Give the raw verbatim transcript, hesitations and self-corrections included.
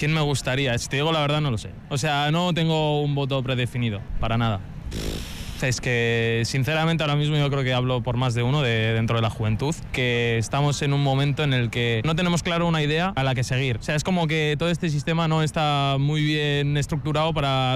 ¿Quién me gustaría? Si te digo la verdad, no lo sé. O sea, no tengo un voto predefinido, para nada. Es que, sinceramente, ahora mismo yo creo que hablo por más de uno de dentro de la juventud, que estamos en un momento en el que no tenemos claro una idea a la que seguir. O sea, es como que todo este sistema no está muy bien estructurado para